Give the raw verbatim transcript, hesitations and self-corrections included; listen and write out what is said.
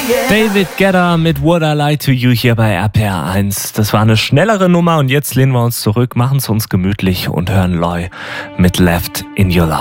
David Guetta mit Would I Lie to You hier bei R P R eins. Das war eine schnellere Nummer und jetzt lehnen wir uns zurück, machen es uns gemütlich und hören Loy mit Left in Your Life.